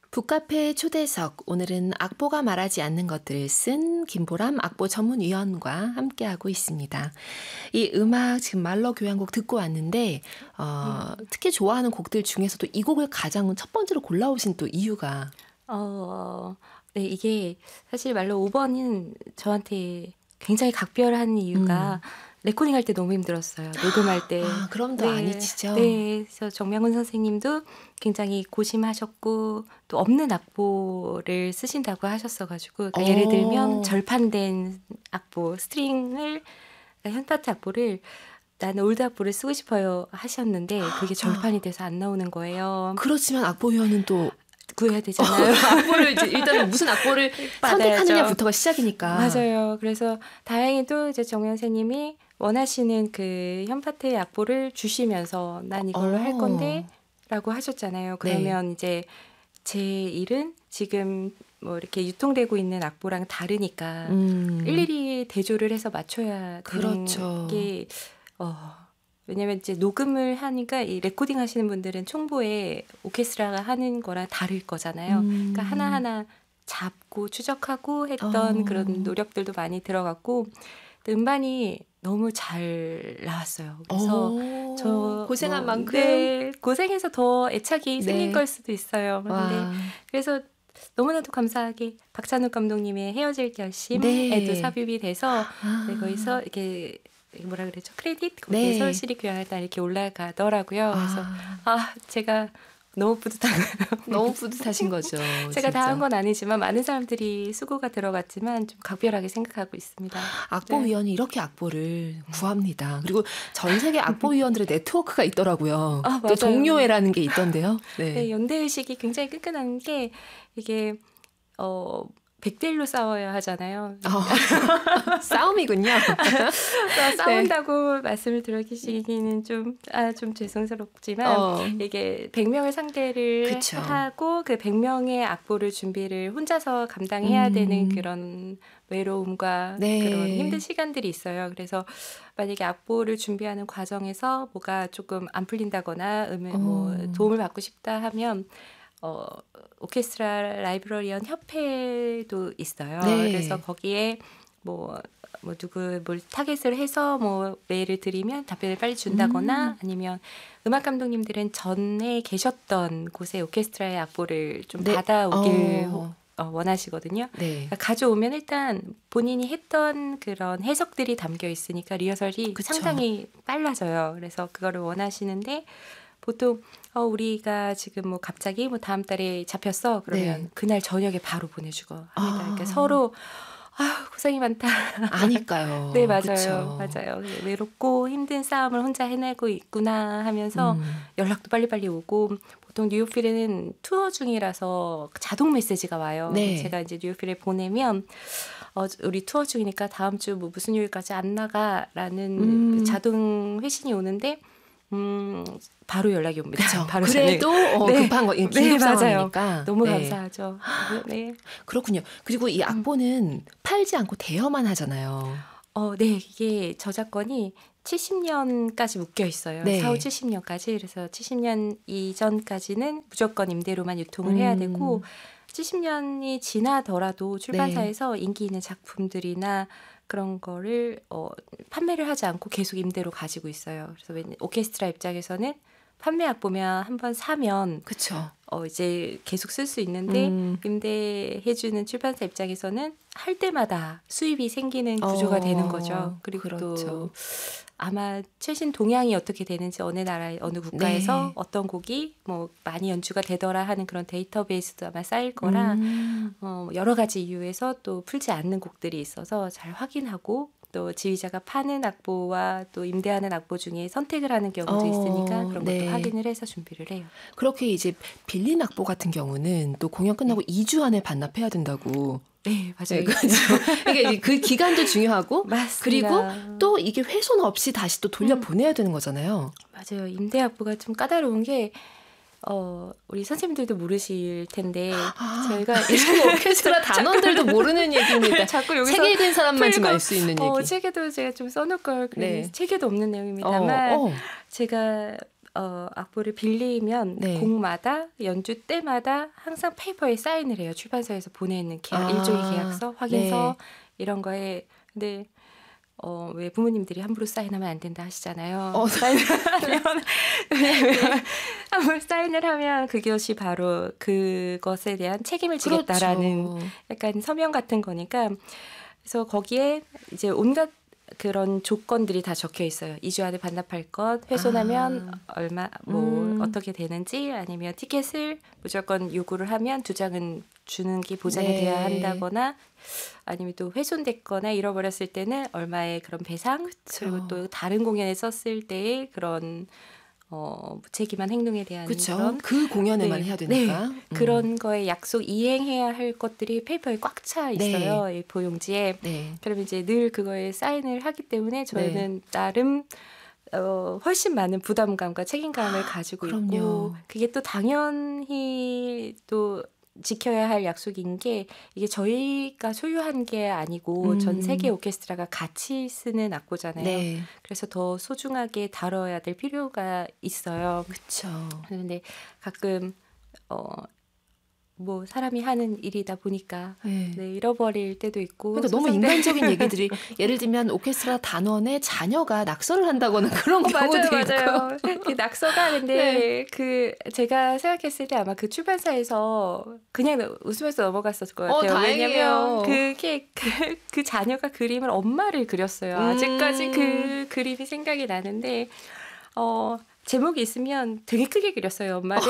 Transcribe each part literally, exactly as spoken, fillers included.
북카페 초대석, 오늘은 악보가 말하지 않는 것들을 쓴 김보람 악보 전문위원과 함께하고 있습니다. 이 음악 지금 말러 교향곡 듣고 왔는데 어, 음. 특히 좋아하는 곡들 중에서도 이 곡을 가장 첫 번째로 골라오신 또 이유가? 어, 네, 이게 사실 말러 오 번은 저한테 굉장히 각별한 이유가 음. 레코딩 할 때 너무 힘들었어요. 녹음할 때. 아, 그럼 더 네, 아니치죠. 네, 그래서 정명훈 선생님도 굉장히 고심하셨고 또 없는 악보를 쓰신다고 하셨어가지고 그러니까 예를 들면 절판된 악보, 스트링을 그러니까 현파트 악보를 나는 올드 악보를 쓰고 싶어요 하셨는데 그게 절판이 돼서 안 나오는 거예요. 그렇지만 악보위원은 또 구해야 되잖아요. 악보를 이제 일단은 무슨 악보를 선택하느냐부터가 시작이니까. 맞아요. 그래서 다행히도 이제 정 선생님이 원하시는 그 현파트의 악보를 주시면서 난 이걸로 오. 할 건데 라고 하셨잖아요. 그러면 네. 이제 제 일은 지금 뭐 이렇게 유통되고 있는 악보랑 다르니까 음. 일일이 대조를 해서 맞춰야 그렇죠. 되는 게 어, 왜냐면 이제 녹음을 하니까 이 레코딩 하시는 분들은 총보에 오케스트라가 하는 거랑 다를 거잖아요. 음. 그러니까 하나하나 잡고 추적하고 했던 어. 그런 노력들도 많이 들어갔고 음반이 너무 잘 나왔어요. 그래서 오, 저 고생한 뭐, 만큼 네, 고생해서 더 애착이 네. 생긴 걸 수도 있어요. 근데 그래서 너무나도 감사하게 박찬욱 감독님의 헤어질 결심에도 네. 삽입이 돼서 아. 네, 거기서 이렇게 뭐라 그랬죠? 크레딧 거기에 네. 서울시립 교향악단 이렇게 올라가더라고요. 그래서 아, 아 제가 너무 뿌듯하고요. 너무 뿌듯하신 거죠. 제가 다 한 건 아니지만 많은 사람들이 수고가 들어갔지만 좀 각별하게 생각하고 있습니다. 악보위원이 네. 이렇게 악보를 구합니다. 그리고 전 세계 악보위원들의 네트워크가 있더라고요. 아, 또 동료회라는 게 있던데요. 네. 네, 연대의식이 굉장히 끈끈한 게 이게 어. 백 대 일로 싸워야 하잖아요. 어. 싸움이군요. 싸운다고 네. 말씀을 드리기는 좀, 아, 좀 죄송스럽지만 어. 이게 백 명을 상대를 그쵸. 하고 그 백 명의 악보를 준비를 혼자서 감당해야 음. 되는 그런 외로움과 네. 그런 힘든 시간들이 있어요. 그래서 만약에 악보를 준비하는 과정에서 뭐가 조금 안 풀린다거나 음, 어. 뭐 도움을 받고 싶다 하면 어, 오케스트라 라이브러리언 협회도 있어요. 네. 그래서 거기에 뭐, 뭐 누구 뭘 타겟을 해서 뭐 메일을 드리면 답변을 빨리 준다거나 음. 아니면 음악 감독님들은 전에 계셨던 곳에 오케스트라의 악보를 좀 네. 받아오길 어. 어, 원하시거든요. 네. 그러니까 가져오면 일단 본인이 했던 그런 해석들이 담겨 있으니까 리허설이 그쵸. 상당히 빨라져요. 그래서 그거를 원하시는데 보통 어, 우리가 지금 뭐 갑자기 뭐 다음 달에 잡혔어 그러면 네. 그날 저녁에 바로 보내주고 합니다. 아. 그러니까 서로 아 고생이 많다. 아니까요. 네 맞아요, 그쵸. 맞아요. 외롭고 힘든 싸움을 혼자 해내고 있구나 하면서 음. 연락도 빨리빨리 오고 보통 뉴욕필에는 투어 중이라서 자동 메시지가 와요. 네. 제가 이제 뉴욕필에 보내면 어, 우리 투어 중이니까 다음 주 뭐 무슨 요일까지 안 나가라는 음. 자동 회신이 오는데. 음, 바로 연락이 옵니다. 바로 그래도 어, 네. 급한 거, 긴급 네, 상황이니까. 너무 네. 감사하죠. 네. 그렇군요. 그리고 이 악보는 팔지 않고 대여만 하잖아요. 어, 네. 이게 저작권이 칠십 년까지 묶여 있어요. 네. 사후 칠십 년까지. 그래서 칠십 년 이전까지는 무조건 임대로만 유통을 음. 해야 되고 칠십 년이 지나더라도 출판사에서 네. 인기 있는 작품들이나 그런 거를 어, 판매를 하지 않고 계속 임대로 가지고 있어요. 그래서 오케스트라 입장에서는 판매악 보면 한번 사면 그쵸. 어, 이제 계속 쓸 수 있는데 음. 임대해주는 출판사 입장에서는 할 때마다 수입이 생기는 구조가 어, 되는 거죠. 그리고 그렇죠. 또 아마 최신 동향이 어떻게 되는지 어느 나라 어느 국가에서 네. 어떤 곡이 뭐 많이 연주가 되더라 하는 그런 데이터베이스도 아마 쌓일 거라 음. 어, 여러 가지 이유에서 또 풀지 않는 곡들이 있어서 잘 확인하고 또 지휘자가 파는 악보와 또 임대하는 악보 중에 선택을 하는 경우도 어, 있으니까 그런 네. 것도 확인을 해서 준비를 해요. 그렇게 이제 빌린 악보 같은 경우는 또 공연 끝나고 네. 이 주 안에 반납해야 된다고. 네, 맞아요. 네, 그렇죠. 이게 그 기간도 중요하고 맞습니다. 그리고 또 이게 훼손 없이 다시 또 돌려보내야 음. 되는 거잖아요. 맞아요. 임대 악보가 좀 까다로운 게 어, 우리 선생님들도 모르실 텐데 아, 저희가 일부 오케스트라 단원들도 모르는 얘기입니다. 자꾸 여기서 책 읽은 사람만 좀 알 수 있는 어, 얘기. 책에도 제가 좀 써놓을 걸 네. 책에도 없는 내용입니다만 어, 어. 제가 어, 악보를 빌리면 네. 곡마다 연주 때마다 항상 페이퍼에 사인을 해요. 출판사에서 보내는 계약, 아, 일종의 계약서, 확인서 네. 이런 거에. 근데 어, 왜 부모님들이 함부로 사인하면 안 된다 하시잖아요. 어, 사인을 하면 왜냐면 함부로 사인을 하면 그것이 바로 그것에 대한 책임을 지겠다라는 그렇죠. 약간 서명 같은 거니까. 그래서 거기에 이제 온갖 그런 조건들이 다 적혀 있어요. 이 주 안에 반납할 것, 훼손하면 아. 얼마, 뭐 음. 어떻게 되는지, 아니면 티켓을 무조건 요구를 하면 두 장은 주는 게 보장이 네. 돼야 한다거나, 아니면 또 훼손됐거나 잃어버렸을 때는 얼마의 그런 배상, 그쵸. 그리고 또 다른 공연에 썼을 때의 그런 어, 무책임한 행동에 대한 그쵸? 그런 그 공연에만 네. 해야 되니까. 네. 음. 그런 거에 약속 이행해야 할 것들이 페이퍼에 꽉 차 있어요. 네. 이 보용지에. 네. 그러면 이제 늘 그거에 사인을 하기 때문에 저는 네. 나름 어, 훨씬 많은 부담감과 책임감을 가지고 그럼요. 있고, 그게 또 당연히 또 지켜야 할 약속인 게, 이게 저희가 소유한 게 아니고 음. 전 세계 오케스트라가 같이 쓰는 악보잖아요. 네. 그래서 더 소중하게 다뤄야 될 필요가 있어요. 그렇죠. 그런데 가끔 어, 뭐 사람이 하는 일이다 보니까 네. 네, 잃어버릴 때도 있고. 그러니까 너무 인간적인 얘기들이, 예를 들면 오케스트라 단원의 자녀가 낙서를 한다거나 그런 어, 경우도 맞아요, 있고. 맞아요. 그 낙서가 근데 네. 그 제가 생각했을 때 아마 그 출판사에서 그냥 웃으면서 넘어갔었을 것 같아요. 어, 왜냐면 그게 그, 그 자녀가 그림을 엄마를 그렸어요. 음. 아직까지 그 그림이 생각이 나는데 어. 제목이 있으면 되게 크게 그렸어요, 엄마를.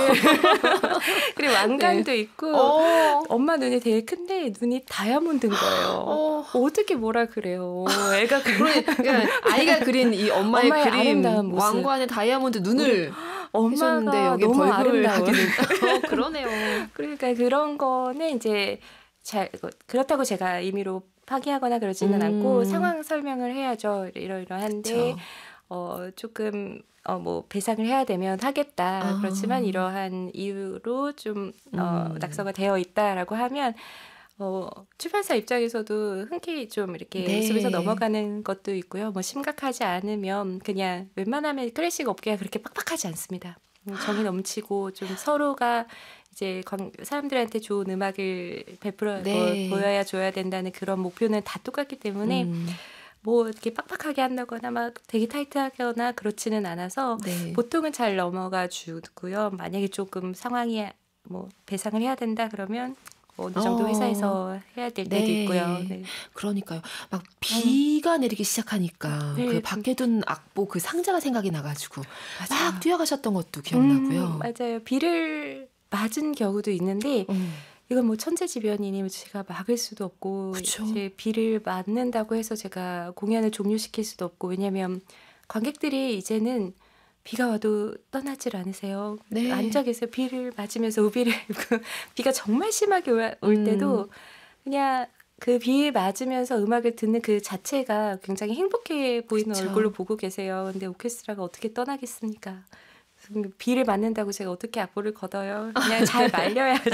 그리고 왕관도 네. 있고 어. 엄마 눈이 되게 큰데 눈이 다이아몬드인 거예요. 어. 어떻게 뭐라 그래요. 애가 그러니까 아이가 그린 이 엄마의, 엄마의 그림, 왕관의 다이아몬드 눈을 엄마가 여기 너무 아름다워요. 어, 그러네요. 그러니까 그런 거는 이제 잘 그렇다고 제가 임의로 파기하거나 그러지는 음. 않고 상황 설명을 해야죠. 이러이러한데 그쵸. 어, 조금 어, 뭐 배상을 해야 되면 하겠다. 아. 그렇지만 이러한 이유로 좀 어, 음. 낙서가 되어 있다라고 하면 어, 출판사 입장에서도 흔쾌히 좀 이렇게 네. 웃으면서 넘어가는 것도 있고요. 뭐 심각하지 않으면 그냥 웬만하면 클래식 업계가 그렇게 빡빡하지 않습니다. 정이 넘치고 좀 서로가 이제 사람들한테 좋은 음악을 베풀어 네. 보여야 줘야 된다는 그런 목표는 다 똑같기 때문에 음. 뭐 이렇게 빡빡하게 한다거나 막 되게 타이트하거나 그렇지는 않아서 네. 보통은 잘 넘어가 주고요. 만약에 조금 상황이 뭐 배상을 해야 된다 그러면 어느 정도 어. 회사에서 해야 될 때도 네. 있고요. 네. 그러니까요. 막 비가 음. 내리기 시작하니까 네. 그 밖에 둔 악보 그 상자가 생각이 나가지고 맞아요. 막 뛰어가셨던 것도 기억나고요. 음, 맞아요. 비를 맞은 경우도 있는데 음. 이건 뭐 천재지변이니 제가 막을 수도 없고 그쵸. 이제 비를 맞는다고 해서 제가 공연을 종료시킬 수도 없고, 왜냐하면 관객들이 이제는 비가 와도 떠나질 않으세요. 네. 앉아 계세요. 비를 맞으면서 우비를 입고 비가 정말 심하게 올 때도 음. 그냥 그 비에 맞으면서 음악을 듣는 그 자체가 굉장히 행복해 보이는 그쵸. 얼굴로 보고 계세요. 근데 오케스트라가 어떻게 떠나겠습니까? 비를 맞는다고 제가 어떻게 악보를 걷어요? 그냥 잘 말려야죠.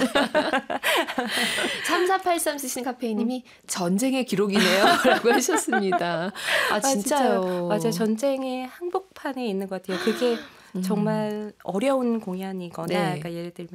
삼사팔삼 쓰신 카페이님이 음. 전쟁의 기록이네요 라고 하셨습니다. 아 진짜요. 아, 맞아요. 전쟁의 항복판에 있는 것 같아요. 그게 음. 정말 어려운 공연이거나 네. 그러니까 예를 들면